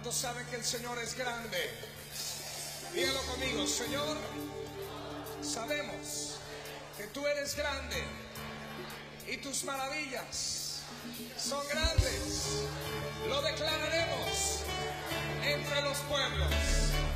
¿Cuántos saben que el Señor es grande? Dígalo conmigo: Señor, sabemos que tú eres grande y tus maravillas son grandes. Lo declararemos entre los pueblos.